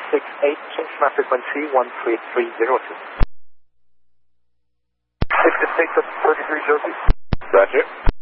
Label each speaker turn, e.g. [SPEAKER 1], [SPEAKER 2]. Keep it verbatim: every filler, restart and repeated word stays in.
[SPEAKER 1] six eight, change my frequency one three three zero two. sixty-six at thirty-three zero two.
[SPEAKER 2] Roger.